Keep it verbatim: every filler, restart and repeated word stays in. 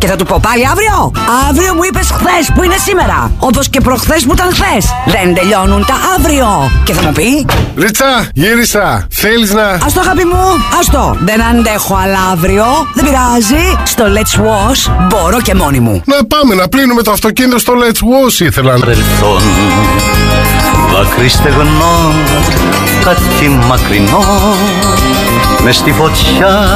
Και θα του πω πάλι αύριο. Αύριο μου είπες χθες που είναι σήμερα. Όπως και προχθές που ήταν χθες. Δεν τελειώνουν τα αύριο. Και θα μου πει: Ρίτσα, γύρισα. Θέλεις να... Άστο αγάπη μου, άστο. Δεν αντέχω άλλα αύριο. Δεν πειράζει. Στο Let's Wash μπορώ και μόνη μου. Να πάμε να πλύνουμε το αυτοκίνητο στο Let's Wash ήθελα. Παρελθόν, δάκρυ στεγνό, κάτι μακρινό, μες στη φωτιά